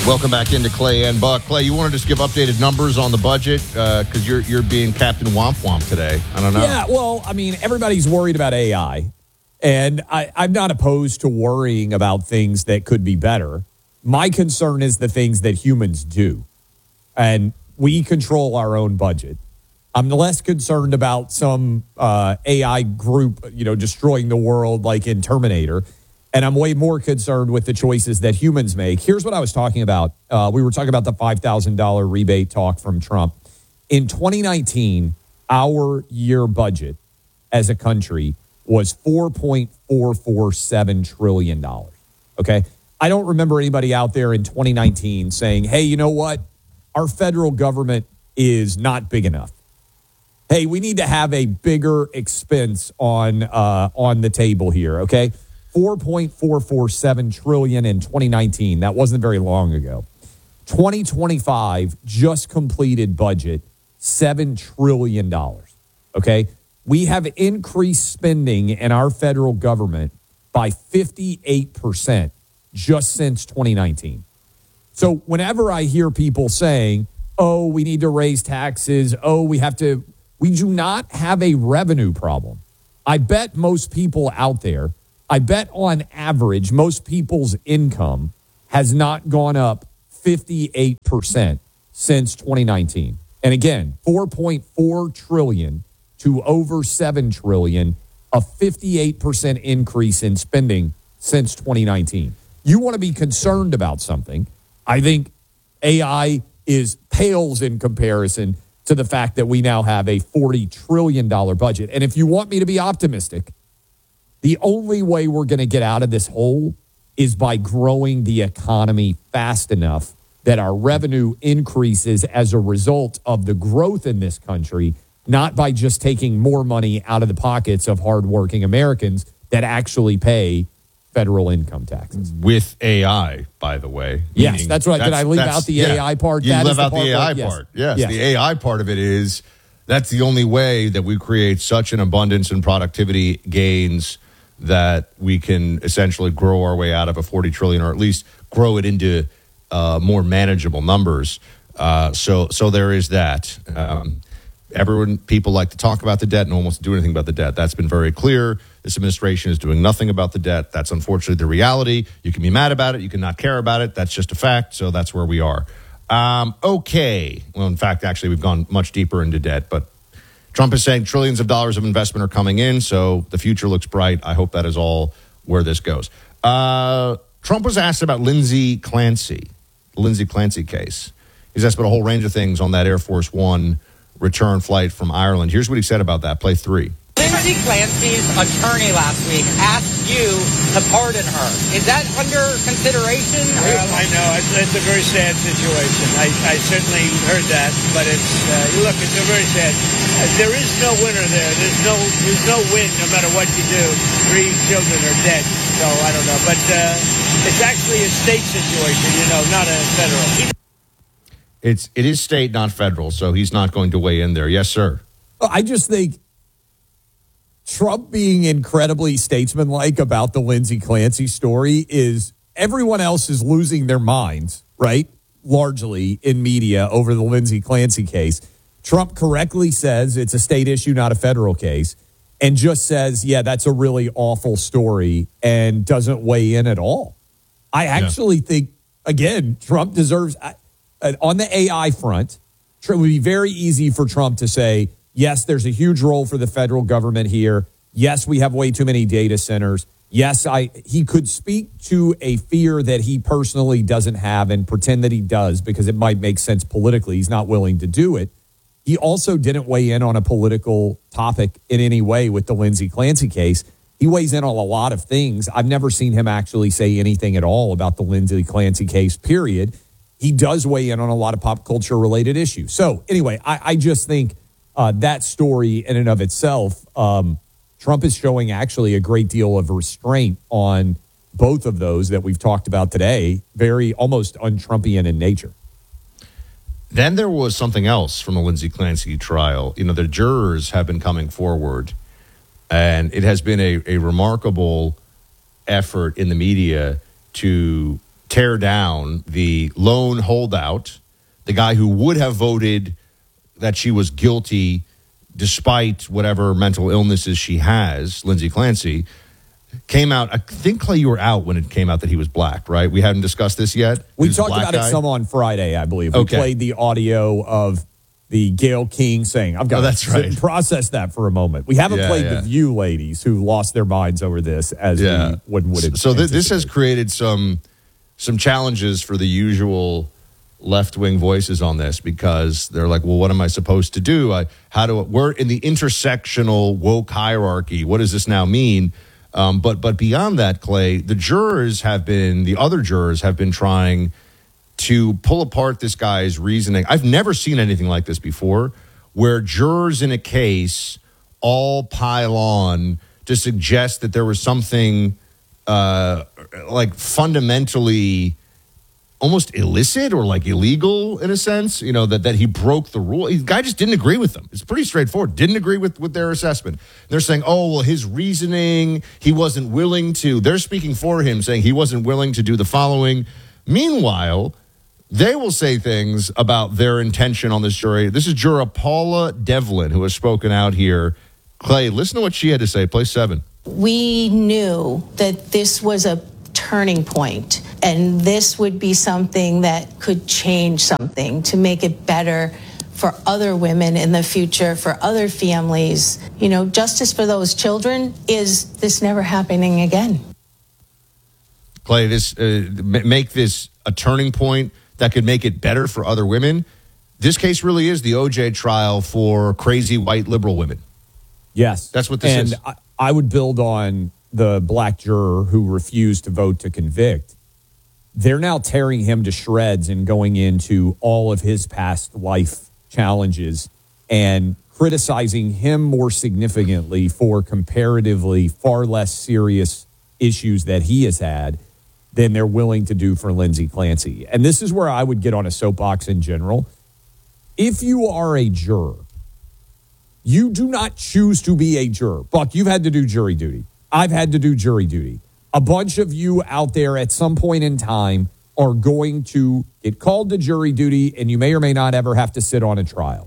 Welcome back into Clay and Buck. Clay, you want to just give updated numbers on the budget because you're being Captain Womp Womp today. I don't know. Yeah, well, I mean, everybody's worried about AI, and I'm not opposed to worrying about things that could be better. My concern is the things that humans do, and we control our own budget. I'm less concerned about some AI group, destroying the world like in Terminator. And I'm way more concerned with the choices that humans make. Here's what I was talking about. We were talking about the $5,000 rebate talk from Trump. In 2019, our year budget as a country was $4.447 trillion. Okay? I don't remember anybody out there in 2019 saying, hey, you know what? Our federal government is not big enough. Hey, we need to have a bigger expense on the table here, okay? $4.447 trillion in 2019. That wasn't very long ago. 2025 just completed budget, $7 trillion. Okay? We have increased spending in our federal government by 58% just since 2019. So whenever I hear people saying, oh, we need to raise taxes, we do not have a revenue problem. I bet most people out there, on average, most people's income has not gone up 58% since 2019. And again, 4.4 trillion to over 7 trillion, a 58% increase in spending since 2019. You want to be concerned about something. I think AI pales in comparison to the fact that we now have a $40 trillion budget. And if you want me to be optimistic, the only way we're going to get out of this hole is by growing the economy fast enough that our revenue increases as a result of the growth in this country, not by just taking more money out of the pockets of hardworking Americans that actually pay federal income taxes. With AI, by the way. Yes, that's right. Did I leave out the AI part? You leave out the AI part. Yes, the AI part of it is that's the only way that we create such an abundance and productivity gains that we can essentially grow our way out of a 40 trillion, or at least grow it into more manageable numbers. So there is that. People like to talk about the debt. No one wants to do anything about the debt. That's been very clear. This administration is doing nothing about the debt. That's unfortunately the reality. You can be mad about it. You can not care about it. That's just a fact. So that's where we are. Okay. Well, in fact, actually, we've gone much deeper into debt, but Trump is saying trillions of dollars of investment are coming in, so the future looks bright. I hope that is all where this goes. Trump was asked about the Lindsay Clancy case. He's asked about a whole range of things on that Air Force One return flight from Ireland. Here's what he said about that. Play 3. Lindsay Clancy's attorney last week asked you to pardon her. Is that under consideration? Well, I know. It's a very sad situation. I certainly heard that, but it's a very sad. There is no winner there. There's no win no matter what you do. 3 children are dead, so I don't know. But it's actually a state situation, not a federal. It is state, not federal, so he's not going to weigh in there. Yes, sir. I just think Trump being incredibly statesmanlike about the Lindsay Clancy story is everyone else is losing their minds, right? Largely in media over the Lindsay Clancy case. Trump correctly says it's a state issue, not a federal case, and just says, yeah, that's a really awful story and doesn't weigh in at all. I actually think, again, Trump deserves, on the AI front, it would be very easy for Trump to say, yes, there's a huge role for the federal government here. Yes, we have way too many data centers. Yes, he could speak to a fear that he personally doesn't have and pretend that he does because it might make sense politically. He's not willing to do it. He also didn't weigh in on a political topic in any way with the Lindsay Clancy case. He weighs in on a lot of things. I've never seen him actually say anything at all about the Lindsay Clancy case, period. He does weigh in on a lot of pop culture related issues. So anyway, I just think that story in and of itself, Trump is showing actually a great deal of restraint on both of those that we've talked about today, very almost un-Trumpian in nature. Then there was something else from the Lindsay Clancy trial. The jurors have been coming forward, and it has been a remarkable effort in the media to tear down the lone holdout, the guy who would have voted that she was guilty despite whatever mental illnesses she has, Lindsey Clancy, came out. I think, Clay, you were out when it came out that he was black, right? We hadn't discussed this yet. We talked about it some on Friday, I believe. We played the audio of the Gayle King saying, I've got to sit and process that for a moment. We haven't played the View ladies who lost their minds over this as we would So this has created some challenges for the usual left-wing voices on this, because they're like, well, what am I supposed to do? We're in the intersectional woke hierarchy. What does this now mean? But beyond that, Clay, the other jurors have been trying to pull apart this guy's reasoning. I've never seen anything like this before, where jurors in a case all pile on to suggest that there was something like fundamentally almost illicit or like illegal in a sense, that he broke the rule. The guy just didn't agree with them. It's pretty straightforward. Didn't agree with their assessment. They're saying, oh, well, his reasoning, he wasn't willing to. They're speaking for him, saying he wasn't willing to do the following. Meanwhile, they will say things about their intention on this jury. This is juror Paula Devlin, who has spoken out here. Clay, listen to what she had to say. Play 7. We knew that this was a turning point, and this would be something that could change something to make it better for other women in the future, for other families. Justice for those children is this never happening again. Clay, make this a turning point that could make it better for other women. This case really is the OJ trial for crazy white liberal women. Yes. That's what this is. And I would build on the black juror who refused to vote to convict. They're now tearing him to shreds and going into all of his past life challenges and criticizing him more significantly for comparatively far less serious issues that he has had than they're willing to do for Lindsey Clancy. And this is where I would get on a soapbox in general. If you are a juror, you do not choose to be a juror. Buck, you've had to do jury duty. I've had to do jury duty. A bunch of you out there at some point in time are going to get called to jury duty, and you may or may not ever have to sit on a trial.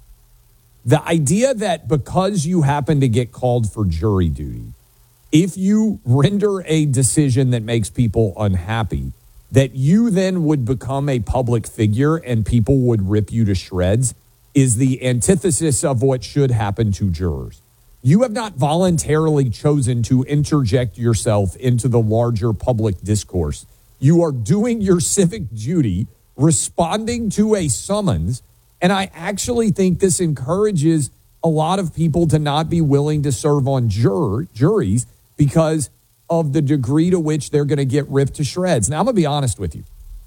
The idea that because you happen to get called for jury duty, if you render a decision that makes people unhappy, that you then would become a public figure and people would rip you to shreds is the antithesis of what should happen to jurors. You have not voluntarily chosen to interject yourself into the larger public discourse. You are doing your civic duty, responding to a summons, and I actually think this encourages a lot of people to not be willing to serve on juries because of the degree to which they're going to get ripped to shreds. Now, I'm going to be honest with you.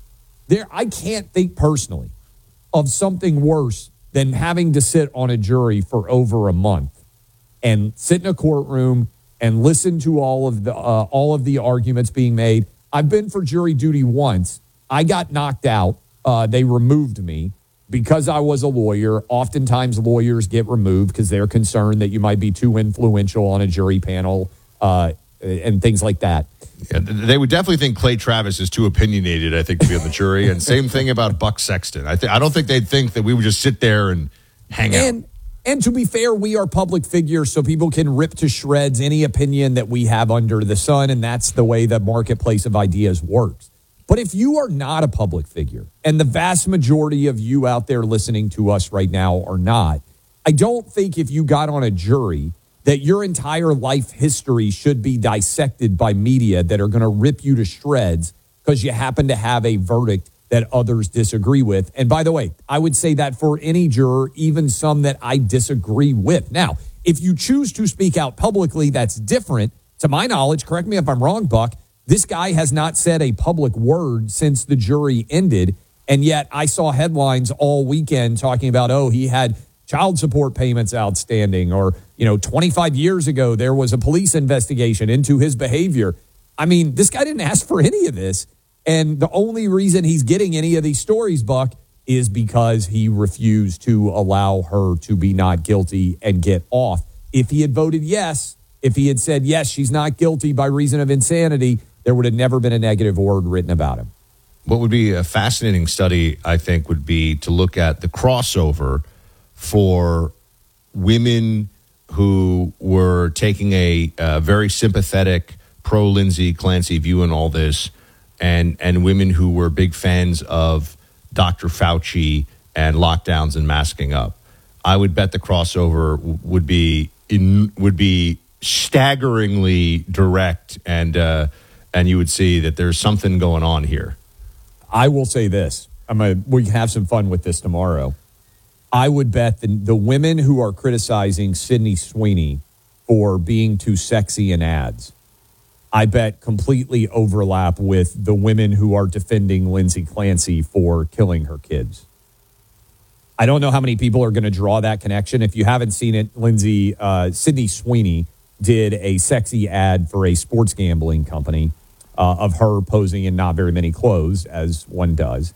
I can't think personally of something worse than having to sit on a jury for over a month and sit in a courtroom and listen to all of the arguments being made. I've been for jury duty once. I got knocked out. They removed me because I was a lawyer. Oftentimes lawyers get removed because they're concerned that you might be too influential on a jury panel and things like that. Yeah, they would definitely think Clay Travis is too opinionated, I think, to be on the jury. And same thing about Buck Sexton. I don't think they'd think that we would just sit there and hang out. And to be fair, we are public figures, so people can rip to shreds any opinion that we have under the sun, and that's the way the marketplace of ideas works. But if you are not a public figure, and the vast majority of you out there listening to us right now are not, I don't think if you got on a jury that your entire life history should be dissected by media that are going to rip you to shreds because you happen to have a verdict that others disagree with. And by the way, I would say that for any juror, even some that I disagree with. Now, if you choose to speak out publicly, that's different. To my knowledge, correct me if I'm wrong, Buck, this guy has not said a public word since the jury ended. And yet I saw headlines all weekend talking about, he had child support payments outstanding, or, 25 years ago, there was a police investigation into his behavior. I mean, this guy didn't ask for any of this. And the only reason he's getting any of these stories, Buck, is because he refused to allow her to be not guilty and get off. If he had voted yes, if he had said, yes, she's not guilty by reason of insanity, there would have never been a negative word written about him. What would be a fascinating study, I think, would be to look at the crossover for women who were taking a very sympathetic pro-Lindsay Clancy view in all this, and women who were big fans of Dr. Fauci and lockdowns and masking up. I would bet the crossover would be staggeringly direct, and you would see that there's something going on here. I will say this. We can have some fun with this tomorrow. I would bet the women who are criticizing Sydney Sweeney for being too sexy in ads, I bet completely overlap with the women who are defending Lindsay Clancy for killing her kids. I don't know how many people are going to draw that connection. If you haven't seen it, Sydney Sweeney did a sexy ad for a sports gambling company of her posing in not very many clothes, as one does.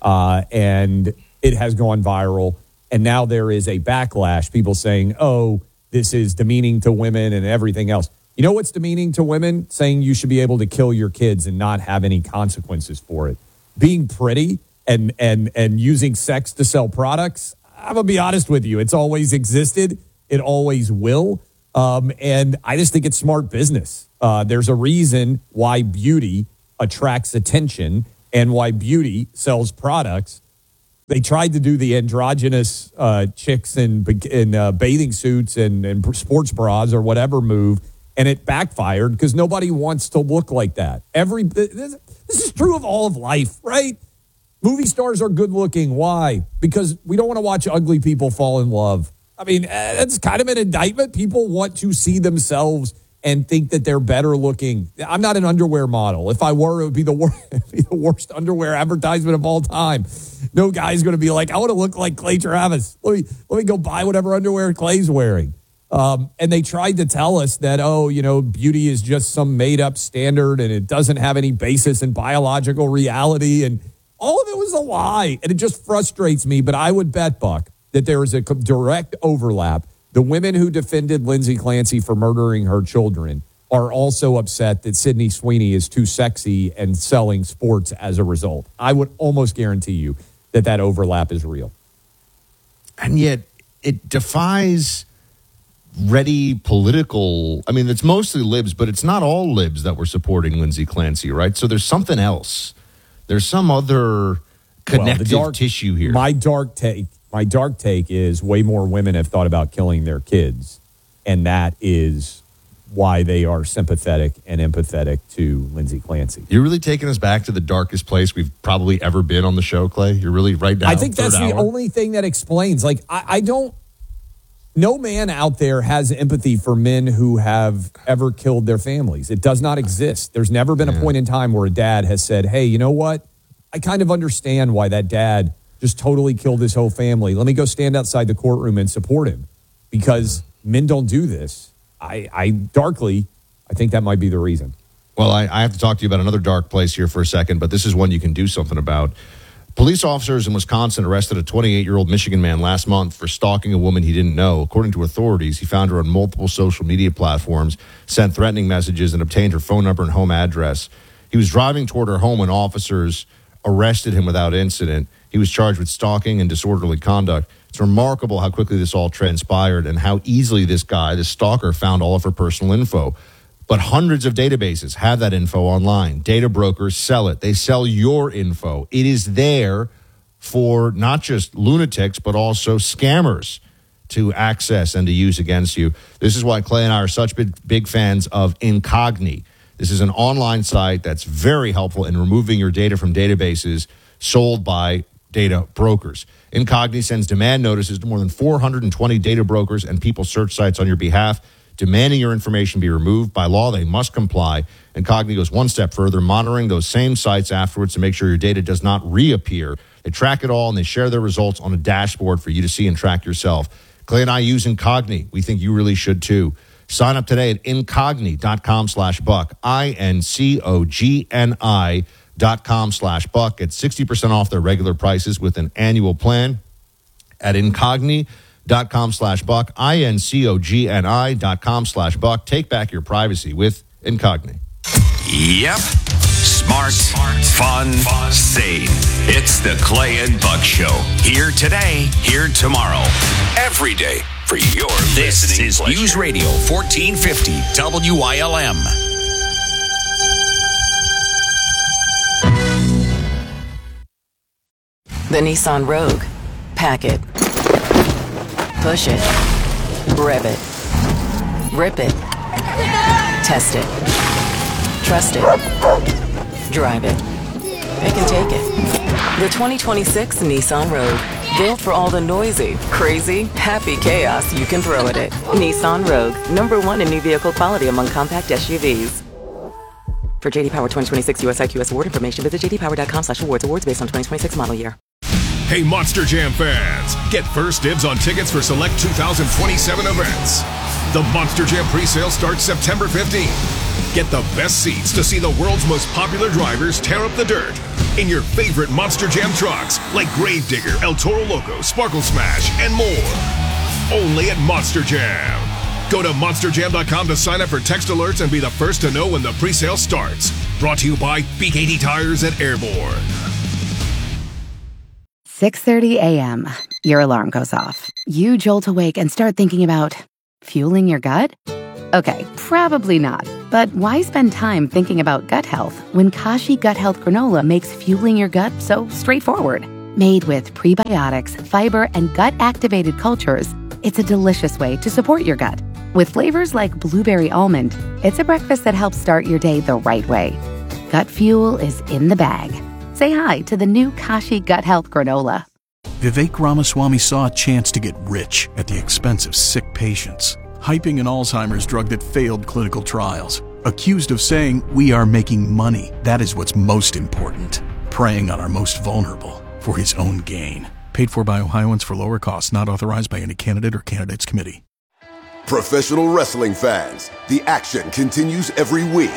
And it has gone viral. And now there is a backlash, people saying, oh, this is demeaning to women and everything else. You know what's demeaning to women? Saying you should be able to kill your kids and not have any consequences for it. Being pretty and using sex to sell products, I'm going to be honest with you. It's always existed. It always will. And I just think it's smart business. There's a reason why beauty attracts attention and why beauty sells products. They tried to do the androgynous chicks in bathing suits and sports bras or whatever move, and it backfired because nobody wants to look like that. This is true of all of life, right? Movie stars are good looking. Why? Because we don't want to watch ugly people fall in love. I mean, that's kind of an indictment. People want to see themselves and think that they're better looking. I'm not an underwear model. If I were, it would be the worst underwear advertisement of all time. No guy's going to be like, I want to look like Clay Travis. Let me go buy whatever underwear Clay's wearing. And they tried to tell us that, beauty is just some made up standard and it doesn't have any basis in biological reality. And all of it was a lie. And it just frustrates me. But I would bet, Buck, that there is a direct overlap. The women who defended Lindsay Clancy for murdering her children are also upset that Sydney Sweeney is too sexy and selling sports as a result. I would almost guarantee you that overlap is real. And yet it defies ready political. I mean, it's mostly libs, but it's not all libs that were supporting Lindsay Clancy, right? So there's something else. There's some other connective tissue here. My dark take is way more women have thought about killing their kids, and that is why they are sympathetic and empathetic to Lindsay Clancy. You're really taking us back to the darkest place we've probably ever been on the show, Clay. You're really right now. I think that's the only thing that explains. Like, no man out there has empathy for men who have ever killed their families. It does not exist. There's never been a point in time where a dad has said, hey, you know what? I kind of understand why that dad just totally killed his whole family. Let me go stand outside the courtroom and support him, because men don't do this. I think that might be the reason. Well, I have to talk to you about another dark place here for a second, but this is one you can do something about. Police officers in Wisconsin arrested a 28-year-old Michigan man last month for stalking a woman he didn't know. According to authorities, he found her on multiple social media platforms, sent threatening messages, and obtained her phone number and home address. He was driving toward her home when officers arrested him without incident. He was charged with stalking and disorderly conduct. It's remarkable how quickly this all transpired and how easily this stalker, found all of her personal info. But hundreds of databases have that info online. Data brokers sell it. They sell your info. It is there for not just lunatics, but also scammers to access and to use against you. This is why Clay and I are such big fans of Incogni. This is an online site that's very helpful in removing your data from databases sold by data brokers. Incogni sends demand notices to more than 420 data brokers and people search sites on your behalf, demanding your information be removed. By law, they must comply. Incogni goes one step further, monitoring those same sites afterwards to make sure your data does not reappear. They track it all, and they share their results on a dashboard for you to see and track yourself. Clay and I use Incogni. We think you really should, too. Sign up today at incogni.com/buck, incogni.com/buck. Get 60% off their regular prices with an annual plan at incogni.com/buck, incogni.com/buck. Take back your privacy with Incogni. Yep. Smart, fun, sane. It's the Clay and Buck Show. Here today, here tomorrow. Every day for your listening pleasure. This is News Radio 1450 WILM. The Nissan Rogue. Pack it. Push it. Rev it. Rip it. Test it. Trust it. Drive it. It can take it. The 2026 Nissan Rogue. Built for all the noisy, crazy, happy chaos you can throw at it. Nissan Rogue. #1 in new vehicle quality among compact SUVs. For JD Power 2026 US IQS award information, visit jdpower.com/awards. Awards based on 2026 model year. Hey, Monster Jam fans, get first dibs on tickets for select 2027 events. The Monster Jam presale starts September 15th. Get the best seats to see the world's most popular drivers tear up the dirt in your favorite Monster Jam trucks like Gravedigger, El Toro Loco, Sparkle Smash, and more. Only at Monster Jam. Go to monsterjam.com to sign up for text alerts and be the first to know when the presale starts. Brought to you by BKD Tires at Airborne. 6:30 a.m. Your alarm goes off. You jolt awake and start thinking about fueling your gut? Okay, probably not. But why spend time thinking about gut health when Kashi Gut Health Granola makes fueling your gut so straightforward? Made with prebiotics, fiber, and gut-activated cultures, it's a delicious way to support your gut. With flavors like blueberry almond, it's a breakfast that helps start your day the right way. Gut fuel is in the bag. Say hi to the new Kashi Gut Health Granola. Vivek Ramaswamy saw a chance to get rich at the expense of sick patients, hyping an Alzheimer's drug that failed clinical trials. Accused of saying, "We are making money. That is what's most important." Preying on our most vulnerable for his own gain. Paid for by Ohioans for lower costs, not authorized by any candidate or candidates committee. Professional wrestling fans, the action continues every week.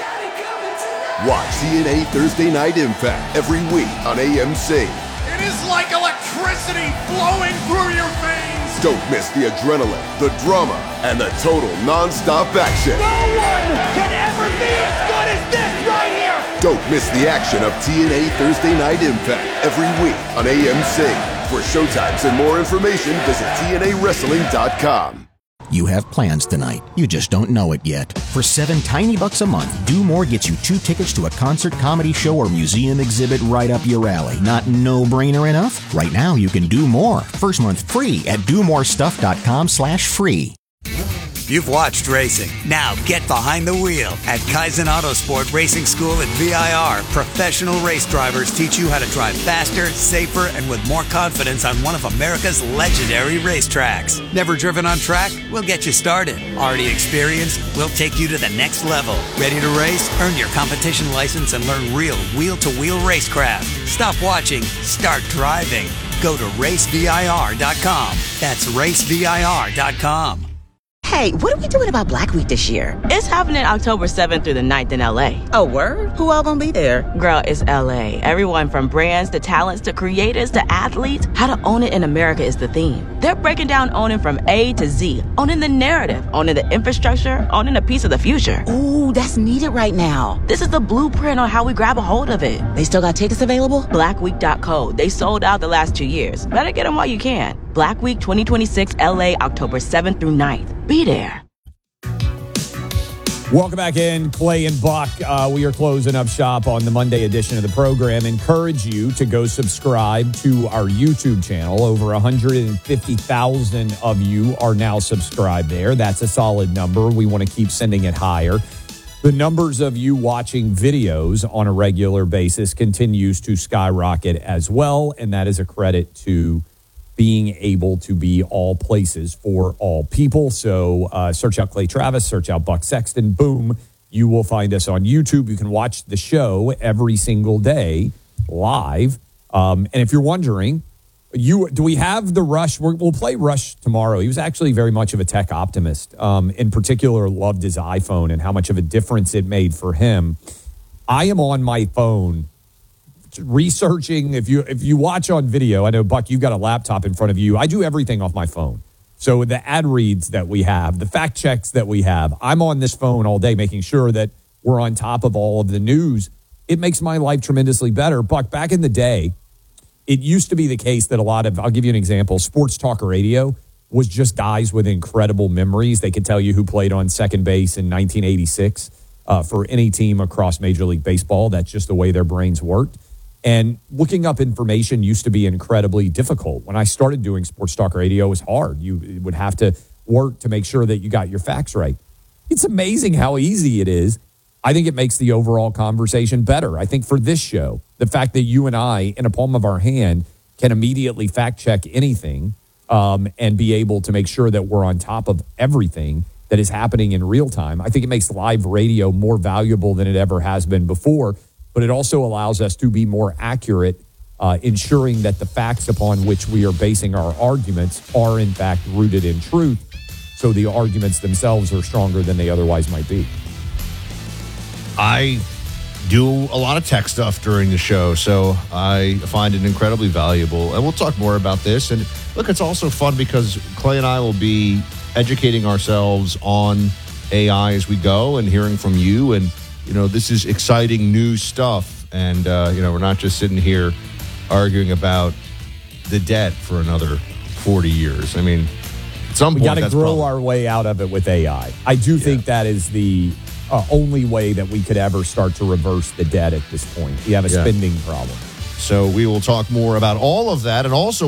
Watch TNA Thursday Night Impact every week on AMC. It is like electricity flowing through your veins. Don't miss the adrenaline, the drama, and the total non-stop action. No one can ever be as good as this right here. Don't miss the action of TNA Thursday Night Impact every week on AMC. For showtimes and more information, visit TNAWrestling.com. You have plans tonight. You just don't know it yet. For $7 tiny a month, Do More gets you 2 tickets to a concert, comedy show, or museum exhibit right up your alley. Not no-brainer enough? Right now, you can do more. First month free at domorestuff.com/free. You've watched racing. Now get behind the wheel at Kaizen Autosport Racing School at VIR. Professional race drivers teach you how to drive faster, safer, and with more confidence on one of America's legendary racetracks. Never driven on track? We'll get you started. Already experienced? We'll take you to the next level. Ready to race? Earn your competition license and learn real wheel-to-wheel racecraft. Stop watching. Start driving. Go to racevir.com. That's racevir.com. Hey, what are we doing about Black Week this year? It's happening October 7th through the 9th in LA. Oh, word? Who all gonna be there? Girl, it's LA. Everyone from brands to talents to creators to athletes. How to own it in America is the theme. They're breaking down owning from A to Z. Owning the narrative, owning the infrastructure, owning a piece of the future. Ooh, that's needed right now. This is the blueprint on how we grab a hold of it. They still got tickets available? Blackweek.co. They sold out the last 2 years. Better get them while you can. Black Week 2026 LA, October 7th through 9th. Be there. Welcome back in, Clay and Buck. We are closing up shop on the Monday edition of the program. Encourage you to go subscribe to our YouTube channel. Over 150,000 of you are now subscribed there. That's a solid number. We want to keep sending it higher. The numbers of you watching videos on a regular basis continues to skyrocket as well, and that is a credit to being able to be all places for all people. So search out Clay Travis, search out Buck Sexton, boom, you will find us on YouTube. You can watch the show every single day live. And if you're wondering, do we have the Rush? We'll play Rush tomorrow. He was actually very much of a tech optimist. In particular, loved his iPhone and how much of a difference it made for him. I am on my phone researching. If you watch on video, I know, Buck, you've got a laptop in front of you. I do everything off my phone. So the ad reads that we have, the fact checks that we have, I'm on this phone all day making sure that we're on top of all of the news. it makes my life tremendously better. Buck, back in the day, it used to be the case that I'll give you an example, sports talk radio was just guys with incredible memories. They could tell you who played on second base in 1986 for any team across Major League Baseball. That's just the way their brains worked. And looking up information used to be incredibly difficult. When I started doing sports talk radio, it was hard. You would have to work to make sure that you got your facts right. It's amazing how easy it is. I think it makes the overall conversation better. I think for this show, the fact that you and I, in a palm of our hand, can immediately fact check anything and be able to make sure that we're on top of everything that is happening in real time. I think it makes live radio more valuable than it ever has been before, but it also allows us to be more accurate, ensuring that the facts upon which we are basing our arguments are in fact rooted in truth, so the arguments themselves are stronger than they otherwise might be. I do a lot of tech stuff during the show, so I find it incredibly valuable. And we'll talk more about this. And look, it's also fun because Clay and I will be educating ourselves on AI as we go and hearing from you. And, this is exciting new stuff. And, we're not just sitting here arguing about the debt for another 40 years. I mean, at some point, we got to grow our way out of it with AI. I do think that is the only way that we could ever start to reverse the debt at this point. We have a spending problem. So we will talk more about all of that, and also